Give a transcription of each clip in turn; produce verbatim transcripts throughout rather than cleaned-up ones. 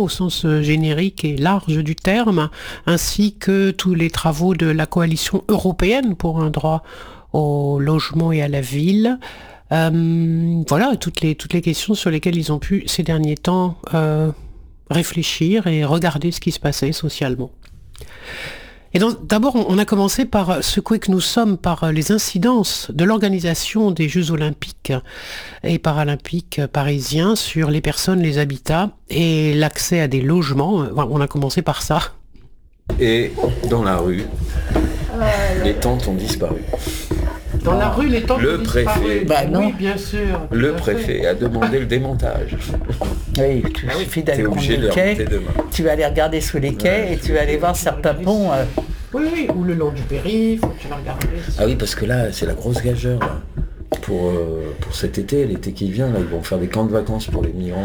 au sens générique et large du terme, ainsi que tous les travaux de la coalition européenne pour un droit au logement et à la ville. Euh, voilà, toutes les, toutes les questions sur lesquelles ils ont pu ces derniers temps euh, réfléchir et regarder ce qui se passait socialement. Et donc, d'abord, on a commencé par secouer que nous sommes par les incidences de l'organisation des Jeux olympiques et paralympiques parisiens sur les personnes, les habitats et l'accès à des logements. On a commencé par ça. Et dans la rue, les tentes ont disparu. Dans la rue, les tentes le ont préfet, disparu. Bah non. Oui, bien sûr. Le préfet a demandé le démontage. Oui, tu Ah oui, suffit d'aller t'es prendre obligé de les le quais, remonter demain. tu vas aller regarder sous les quais Ouais, et tu vas aller voir certains ponts. euh, Oui, oui, ou le long du périph', tu vas regarder. Ah oui, parce que là, c'est la grosse gageure. Là. Pour, euh, pour cet été, l'été qui vient, là, ils vont faire des camps de vacances pour les migrants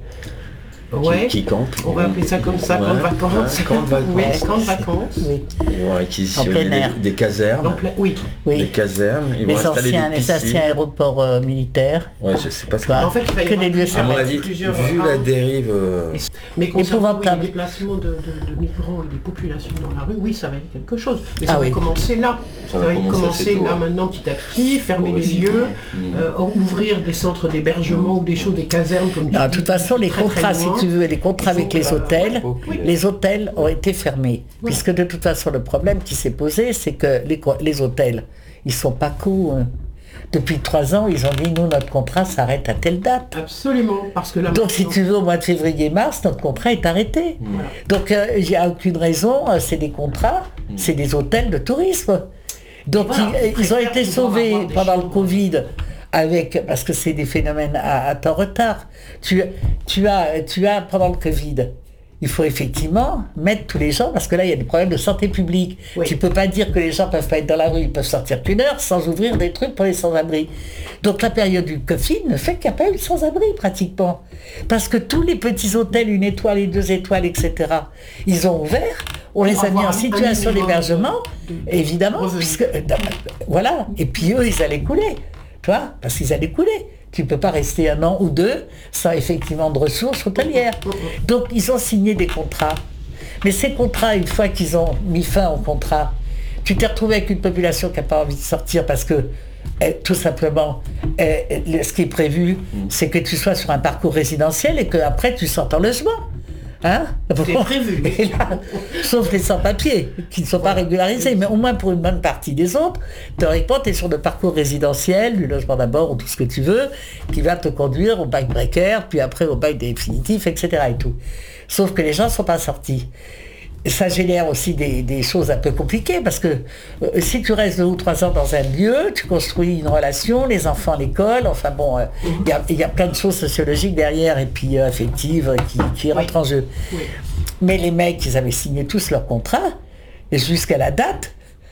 euh, qui, Ouais. qui campent. On va appeler ça comme ça, Ouais, camp de vacances. ouais, camp de vacances. Oui, camp de vacances. oui, Ils vont En réquisitionner plein air. des, des casernes. En plein- Oui. Des oui. casernes, ils Les vont installer anciens, des les anciens piscines. aéroports euh, militaires. Ouais, je sais pas ce Tu vois, que... En fait, il va y que avoir des lieux À mon sympathiques. avis, plusieurs vu la rames. dérive... euh, Mais concernant Épouvantable. les déplacements de, de- de migrants et des populations dans la rue, oui, ça va être quelque chose. Mais ça Ah va oui. commencer là. Ça Ça va va commencer commencer assez tôt, là hein. maintenant petit à petit, fermer Pour les recycler. lieux, Mmh. euh, ouvrir des centres d'hébergement ou des choses, des casernes comme tu Non, de dis, toute façon, les très, très contrats, si loin. tu veux, les contrats Il faut avec les que- hôtels, Oui. les hôtels ont été fermés. Ouais. Puisque de toute façon, le problème qui s'est posé, c'est que les, co- les hôtels, ils sont pas cool. hein. Depuis trois ans, ils ont dit, nous, notre contrat s'arrête à telle date. Absolument, parce que là Donc, si maintenant- tu veux, au mois de février-mars, notre contrat est arrêté. Donc, euh, il n'y a aucune raison, euh, c'est des contrats, c'est des hôtels de tourisme. Donc, Voilà, ils, ils ont préfère été pouvoir sauvés avoir des pendant le chambres. Covid, avec, parce que c'est des phénomènes à, à temps retard. Tu, tu, as, tu as, pendant le Covid, il faut effectivement mettre tous les gens, parce que là, il y a des problèmes de santé publique. Oui. Tu ne peux pas dire que les gens ne peuvent pas être dans la rue, ils peuvent sortir qu'une heure sans ouvrir des trucs pour les sans-abri. Donc la période du Covid ne fait qu'il n'y a pas eu de sans-abri pratiquement. Parce que tous les petits hôtels, une étoile et deux étoiles, et cetera, ils ont ouvert, on les a mis avoir en un situation minimum d'hébergement, de- de- évidemment, revenus. puisque, euh, voilà, et puis eux, ils allaient couler, tu vois, parce qu'ils allaient couler. Tu ne peux pas rester un an ou deux sans effectivement de ressources hôtelières. Donc, ils ont signé des contrats. Mais ces contrats, une fois qu'ils ont mis fin au contrat, tu t'es retrouvé avec une population qui n'a pas envie de sortir parce que, eh, tout simplement, eh, le- ce qui est prévu, c'est que tu sois sur un parcours résidentiel et qu'après, tu sortes en logement. Hein C'est Bon. prévu. Et là, sauf les sans-papiers, qui ne sont pas régularisés, mais au moins pour une bonne partie des autres, théoriquement, tu es sur le parcours résidentiel, du logement d'abord, ou tout ce que tu veux, qui va te conduire au bail précaire, puis après au bail définitif, et cetera. Et tout. Sauf que les gens ne sont pas sortis. Et ça génère aussi des, des choses un peu compliquées, parce que euh, si tu restes deux ou trois ans dans un lieu, tu construis une relation, les enfants à l'école, enfin bon, euh, il y, a, il y a plein de choses sociologiques derrière, et puis euh, affectives, euh, qui, qui rentrent en jeu. Oui. Mais les mecs, ils avaient signé tous leur contrat, et jusqu'à la date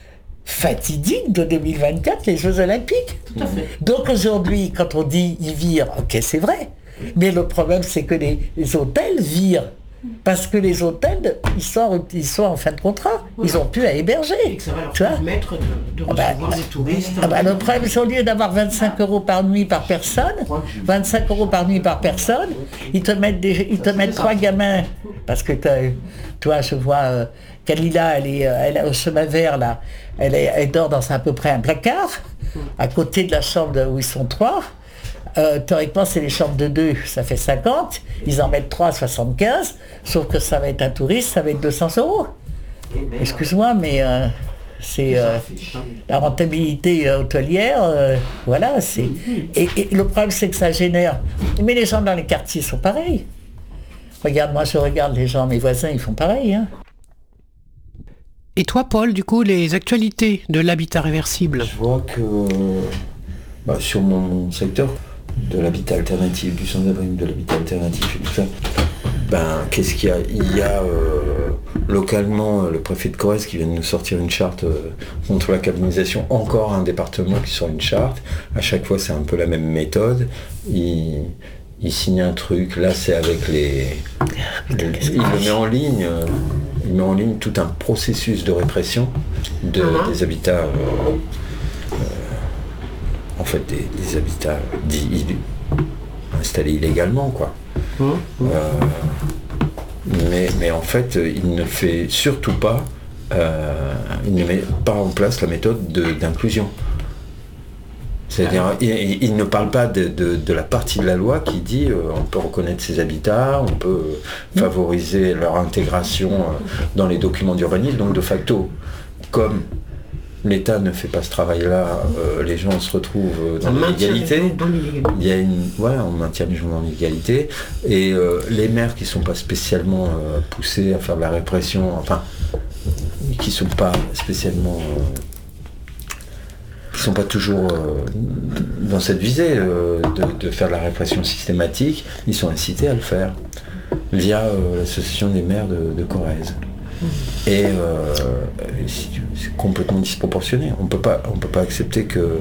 fatidique de deux mille vingt-quatre, les Jeux Olympiques. Tout à fait. Donc aujourd'hui, quand on dit ils virent, ok, c'est vrai. Mais le problème, c'est que les, les hôtels virent. Parce que les hôtels, ils sont, ils sont en fin de contrat. Ils n'ont plus à héberger. Et que ça va leur Tu vois permettre de, de Ah bah, recevoir des touristes. ah bah, le problème, c'est au lieu d'avoir vingt-cinq euros par nuit par personne, vingt-cinq euros par nuit par personne, ils te mettent, des, ils te mettent trois gamins. Parce que t'as- toi, je vois euh, Kalila, elle est, elle est au chemin vert, là. Elle, est, elle dort dans à peu près un placard, à côté de la chambre de- où ils sont trois. Euh, théoriquement, c'est les chambres de deux, ça fait cinquante. Ils en mettent trois à soixante-quinze. Sauf que ça va être un touriste, ça va être deux cents euros. Excuse-moi, mais euh, c'est euh, la rentabilité euh, hôtelière. euh, voilà, c'est. Et, et le problème, c'est que ça génère. Mais les gens dans les quartiers sont pareils. Regarde, moi, je regarde les gens, mes voisins, ils font pareil. Hein. Et toi, Paul, du coup, les actualités de l'habitat réversible? Je vois que bah, sur mon secteur de l'habitat alternatif, du sans-abri, de l'habitat alternatif et tout ça, ben qu'est-ce qu'il y a Il y a euh, localement le préfet de Corrèze qui vient de nous sortir une charte euh, contre la cabinisation, encore un département qui sort une charte. À chaque fois c'est un peu la même méthode. Il, il signe un truc, là c'est avec les. Il le met en ligne. euh, Il met en ligne tout un processus de répression de, Mhm. des habitats, euh, euh, en fait des, des habitats dits illus, installés illégalement, quoi. Mmh. Euh, mais, mais en fait, il ne fait surtout pas, euh, il ne met pas en place la méthode de, d'inclusion. C'est-à-dire, ah. il, il ne parle pas de, de, de la partie de la loi qui dit euh, on peut reconnaître ses habitats, on peut euh, favoriser leur intégration euh, dans les documents d'urbanisme, donc de facto, comme l'État ne fait pas ce travail-là, euh, les gens se retrouvent dans l'illégalité. Il y a une, voilà, on maintient les gens dans l'illégalité. Et euh, les maires qui ne sont pas spécialement euh, poussés à faire de la répression, enfin, qui ne sont pas spécialement, euh, qui ne sont pas toujours euh, dans cette visée euh, de, de faire de la répression systématique, ils sont incités à le faire via euh, l'association des maires de, de Corrèze. Et euh, c'est complètement disproportionné. On peut pas, on peut pas accepter que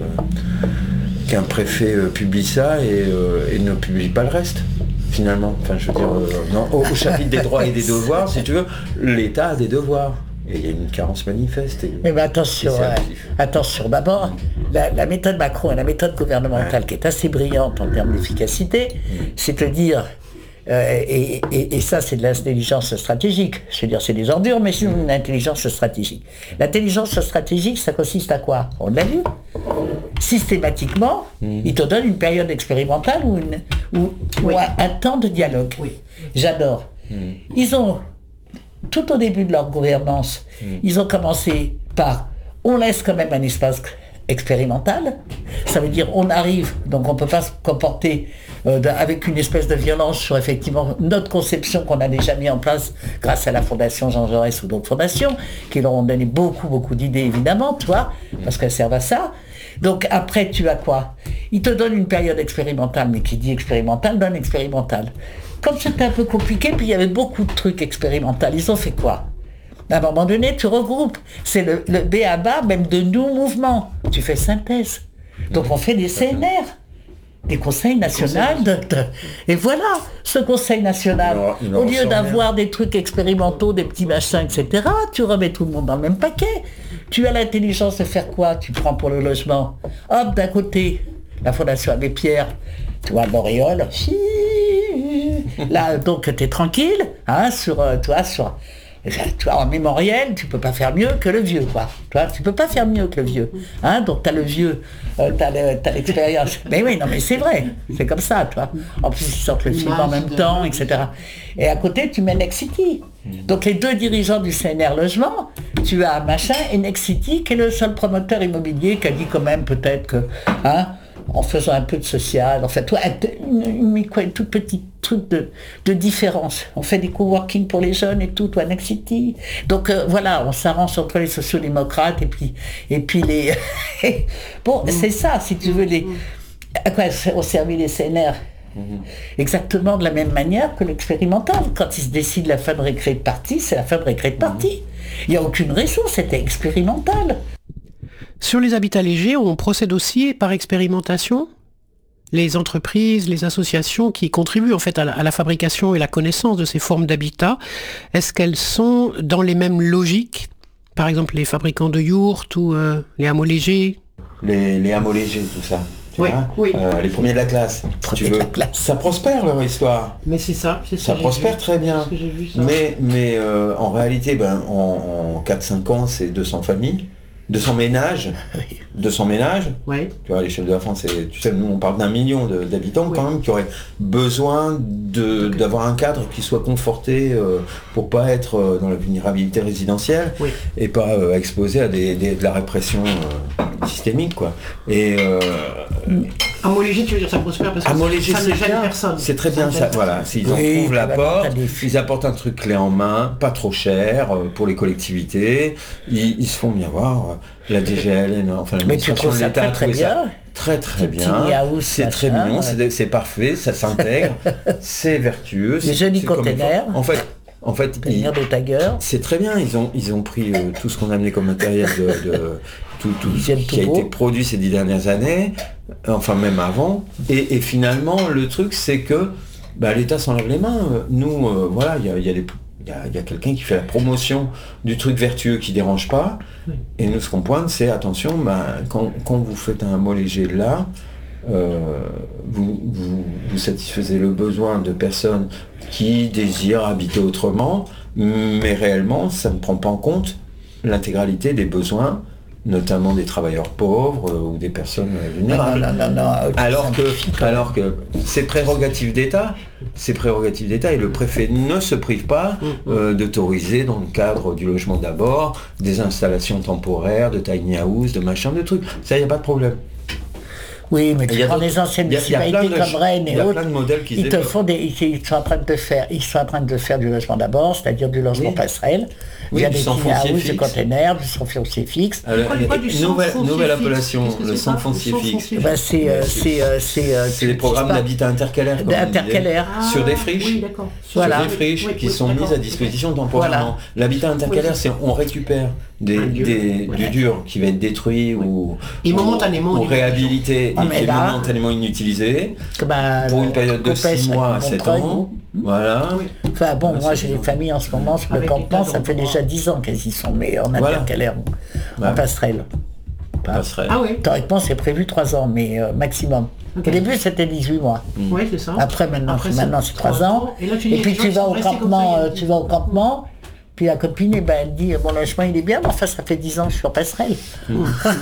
qu'un préfet euh, publie ça et, euh, et ne publie pas le reste. Finalement, enfin, je veux dire, euh, non, au, au chapitre des droits et des devoirs, si tu veux, l'État a des devoirs. Et il y a une carence manifeste. Et, mais ben attention, euh, attention. D'abord, la, la méthode Macron et la méthode gouvernementale ouais. qui est assez brillante en termes d'efficacité, mmh. c'est de dire. Euh, et, et, et ça, c'est de l'intelligence stratégique. Je veux dire, c'est des ordures, mais c'est une intelligence stratégique. L'intelligence stratégique, ça consiste à quoi? On l'a vu. Systématiquement, mmh. ils te donnent une période expérimentale ou, une, ou, oui. ou un, un temps de dialogue. Oui. J'adore. Mmh. Ils ont, tout au début de leur gouvernance, mmh. ils ont commencé par, on laisse quand même un espace expérimental. Ça veut dire, on arrive, donc on ne peut pas se comporter Euh, avec une espèce de violence sur effectivement notre conception qu'on a déjà mis en place grâce à la Fondation Jean Jaurès ou d'autres fondations qui leur ont donné beaucoup beaucoup d'idées évidemment, tu vois, parce qu'elles servent à ça. Donc après tu as quoi? Ils te donnent une période expérimentale, mais qui dit expérimentale donne expérimentale. Comme c'était un peu compliqué, puis il y avait beaucoup de trucs expérimentaux, ils ont fait quoi? À un moment donné, tu regroupes. C'est le, le B A B A même de nos mouvements. Tu fais synthèse. Donc on fait des C N R. Des conseils nationaux de, de... Et voilà, ce conseil national, il il au lieu d'avoir rien. Des trucs expérimentaux, des petits machins, et cetera, tu remets tout le monde dans le même paquet. Tu as l'intelligence de faire quoi? Tu prends pour le logement. Hop, d'un côté, la Fondation Abbé Pierre, tu vois, l'auréole. Là, donc, tu es tranquille, hein, sur, toi, sur... Tu vois, en mémoriel, tu peux pas faire mieux que le vieux, quoi. Tu vois, tu peux pas faire mieux que le vieux. Hein, donc t'as le vieux, euh, t'as, le, t'as l'expérience. Mais oui, non, mais c'est vrai, c'est comme ça, tu vois. En plus, ils sortent le film en même temps, et cetera. Et à côté, tu mets Next City. Donc les deux dirigeants du C N R Logement, tu as machin et Next City, qui est le seul promoteur immobilier qui a dit quand même peut-être que, hein, en faisant un peu de social, en fait, une, une, une, une toute petite truc de, de différence. On fait des coworking pour les jeunes et tout, toi, Next City. Donc euh, voilà, on s'arrange entre les sociodémocrates et puis, et puis les... bon, mmh. c'est ça, si tu veux, les... à quoi ont servi les C N R? Mmh. Exactement de la même manière que l'expérimental. Quand ils se décident la fin de récré de partie, c'est la fin de récré de partie. Il n'y a aucune raison, c'était expérimental. Sur les habitats légers, on procède aussi par expérimentation. Les entreprises, les associations qui contribuent en fait à la, à la fabrication et la connaissance de ces formes d'habitat, est-ce qu'elles sont dans les mêmes logiques? Par exemple, les fabricants de yourtes ou euh, les hameaux légers? Les, les hameaux légers, tout ça. Oui, oui. Euh, les premiers de la classe, si tu veux. Ça prospère leur histoire. Mais c'est ça, c'est ça. Ça prospère très bien. Vu, ça. Mais, mais euh, en réalité, ben, en, en quatre cinq ans, c'est deux cents familles. deux cents ménages, deux cents ménages, oui. Tu vois, à l'échelle de la France, c'est, tu sais, nous on parle d'un million de, d'habitants oui. quand même qui auraient besoin de, okay. d'avoir un cadre qui soit conforté euh, pour pas être euh, dans la vulnérabilité résidentielle oui. et pas euh, exposé à des, des, de la répression euh, systémique, quoi. Et euh, un mot léger, tu veux dire ça prospère parce que ça, léger, ça ne gêne personne. C'est très bien ça, voilà. S'ils en oui, trouvent la porte, ils apportent un truc clé en main, pas trop cher euh, pour les collectivités, ils, ils se font bien voir. La D G L, enfin l'administration de l'État, très bien, très très bien, c'est très mignon, c'est, c'est parfait, ça s'intègre, c'est vertueux. Les jolis containers. En fait, en fait, ils, c'est très bien. Ils ont ils ont pris euh, tout ce qu'on a amené comme matériel de, de tout, tout ce qui a été produit ces dix dernières années, enfin même avant. Et, et finalement, le truc c'est que bah, l'État s'enlève les mains. Nous, euh, voilà, il y a, y a des Il y, a, il y a quelqu'un qui fait la promotion du truc vertueux qui ne dérange pas. Oui. Et nous, ce qu'on pointe, c'est attention, ben, quand, quand vous faites un mot léger là, euh, vous, vous, vous satisfaisez le besoin de personnes qui désirent habiter autrement, mais réellement, ça ne prend pas en compte l'intégralité des besoins, notamment des travailleurs pauvres euh, ou des personnes vulnérables. Non, non, non, non, alors, que, alors que c'est prérogative d'État, c'est prérogative d'État et le préfet ne se prive pas euh, d'autoriser dans le cadre du logement d'abord des installations temporaires, de tiny house, de machin, de trucs. Ça, il n'y a pas de problème. Oui, mais tu prends les anciennes municipalités comme Rennes et autres, ils te font des, ils sont en train de faire, ils sont en train de faire du logement d'abord, c'est-à-dire du logement oui. passerelle, oui, via des tiny house, des containers, du sans foncier fixe. Alors, nouvelle, nouvelle appellation, le sans foncier fixe. Ben c'est, euh, c'est, euh, c'est, euh, c'est les programmes d'habitat intercalaire, intercalaire. Ah, sur des friches, oui, sur voilà. des friches oui, qui oui, sont mises à disposition temporairement. Voilà. L'habitat intercalaire, c'est on récupère des, des, du dur qui va être détruit oui. ou, ou, momentanément ou réhabilité et qui est momentanément inutilisé bah, pour une période de six mois à sept ans. Voilà. Enfin bon, moi j'ai des familles en ce moment sur le campement, ça fait déjà dix ans qu'elles y sont, mais en intercalaire, en passerelle. passerelle. Ah oui. Théoriquement c'est prévu trois ans, mais euh, maximum. Okay. Au début c'était dix-huit mois. Mm. Oui, c'est ça. Après maintenant, Après, maintenant c'est trois ans. Et, là, tu et puis tu vas au campement, euh, tu vas au campement. Puis la copine, eh ben, elle dit, mon logement il est bien, mais enfin ça fait dix ans que je suis en passerelle. Mmh.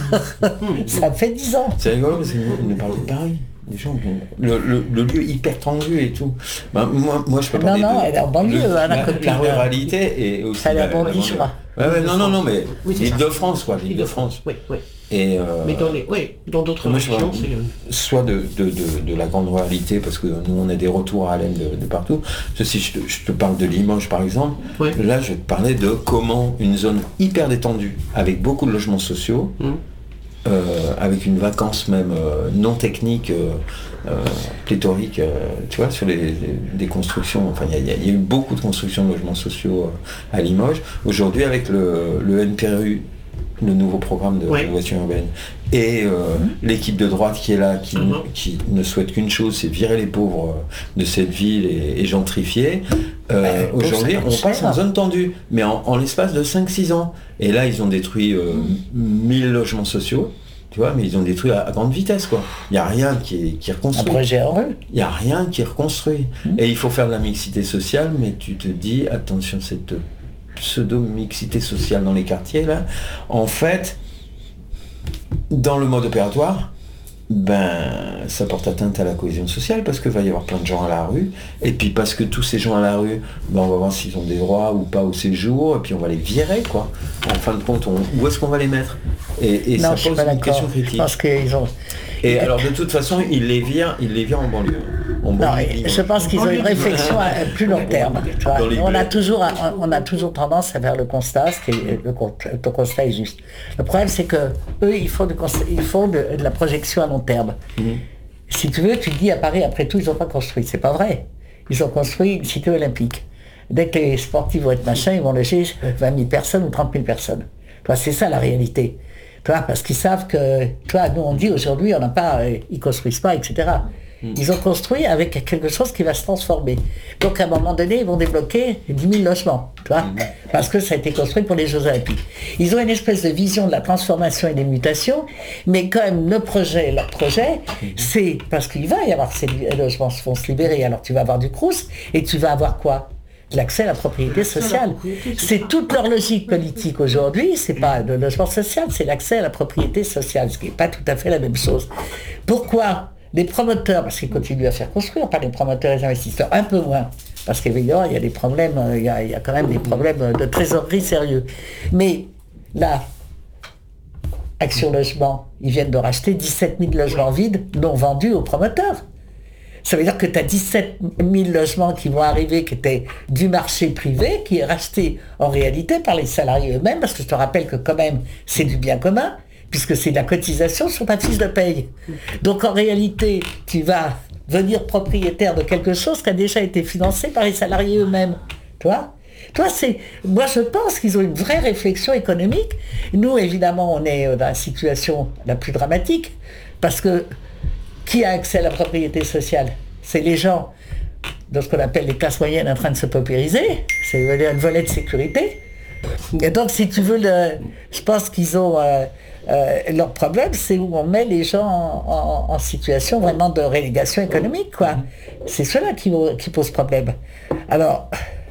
Ça fait dix ans. C'est rigolo parce qu'ils ne parlent pas pareil. Les gens, le, le, le lieu hyper tendu et tout. Ben, moi, moi je peux pas. Non, non, elle est en banlieue, hein, la, la copine. La ruralité et aussi. Elle est en banlieue, je crois. Ouais, ouais, non, non, non, mais oui, l'Île-de-France, quoi, l'Île-de-France. Oui, oui. Et euh, mais dans les, oui, dans d'autres régions, c'est... Soit de, de, de, de la grande ruralité, parce que nous, on a des retours à haleine de, de partout. Si je te, je te parle de Limoges, par exemple, oui. Là, je vais te parler de comment une zone hyper détendue, avec beaucoup de logements sociaux, mmh. euh, avec une vacance même euh, non technique, euh, euh, pléthorique, euh, tu vois, sur les, les, des constructions. Enfin, il y, y, y a eu beaucoup de constructions de logements sociaux euh, à Limoges. Aujourd'hui, avec le, le N P R U, le nouveau programme de ouais. rénovation urbaine, et euh, mmh. l'équipe de droite qui est là, qui, mmh. qui ne souhaite qu'une chose, c'est virer les pauvres de cette ville et, et gentrifier. Euh, bah, aujourd'hui, on passe en zone tendue, mais en, en l'espace de cinq six ans. Et là, ils ont détruit euh, mmh. mille logements sociaux, tu vois, mais ils ont détruit à, à grande vitesse, quoi. Il n'y a rien qui est, qui est reconstruit. Un projet heureux. Il n'y a rien qui est reconstruit. Mmh. Et il faut faire de la mixité sociale, mais tu te dis, attention, cette pseudo-mixité sociale dans les quartiers, là, en fait, dans le mode opératoire, ben, ça porte atteinte à la cohésion sociale parce qu'il va y avoir plein de gens à la rue, et puis parce que tous ces gens à la rue, ben, on va voir s'ils ont des droits ou pas au séjour, et puis on va les virer, quoi. En fin de compte, on, où est-ce qu'on va les mettre? Et, et non, ça pose une question critique. Parce qu'ils ont... Et alors, de toute façon, ils les virent, ils les virent en banlieue. En non, je pense qu'ils ont une réflexion à plus long terme. On a, toujours, on a toujours tendance à faire le constat, ce qui est, le, le constat est juste. Le problème, c'est que eux, ils font de, ils font de, de la projection à long terme. Mm-hmm. Si tu veux, tu te dis à Paris, après tout, ils n'ont pas construit. C'est pas vrai. Ils ont construit une cité olympique. Dès que les sportifs vont être machin, ils vont loger vingt mille personnes ou trente mille personnes. Toi, c'est ça la réalité. Toi, parce qu'ils savent que, toi, nous on dit aujourd'hui, on n'a pas, euh, ils construisent pas, et cetera. Mm. Ils ont construit avec quelque chose qui va se transformer. Donc à un moment donné, ils vont débloquer dix mille logements, tu vois, mm. parce que ça a été construit pour les Jeux Olympiques. Ils ont une espèce de vision de la transformation et des mutations, mais quand même le projet, leur projet, mm. c'est parce qu'il va y avoir ces logements qui vont se libérer. Alors tu vas avoir du Crous et tu vas avoir quoi? L'accès à la propriété sociale. C'est toute leur logique politique aujourd'hui, c'est pas le logement social, c'est l'accès à la propriété sociale, ce qui n'est pas tout à fait la même chose. Pourquoi les promoteurs, parce qu'ils continuent à faire construire, pas les promoteurs et les investisseurs, un peu moins, parce qu'évidemment, il y a des problèmes, il y a, il y a quand même des problèmes de trésorerie sérieux. Mais là, Action Logement, ils viennent de racheter dix-sept mille logements vides non vendus aux promoteurs. Ça veut dire que tu as dix-sept mille logements qui vont arriver, qui étaient du marché privé, qui est racheté en réalité par les salariés eux-mêmes, parce que je te rappelle que quand même, c'est du bien commun, puisque c'est de la cotisation sur ta fiche de paye. Donc en réalité, tu vas devenir propriétaire de quelque chose qui a déjà été financé par les salariés eux-mêmes. Tu vois ? Toi, c'est, moi, je pense qu'ils ont une vraie réflexion économique. Nous, évidemment, on est dans la situation la plus dramatique, parce que qui a accès à la propriété sociale? C'est les gens de ce qu'on appelle les classes moyennes en train de se paupériser. C'est le volet de sécurité. Et donc, si tu veux, le, je pense qu'ils ont... Euh, Euh, leur problème, c'est où on met les gens en, en- en situation vraiment de relégation économique, quoi. C'est cela qui, qui pose problème. Alors,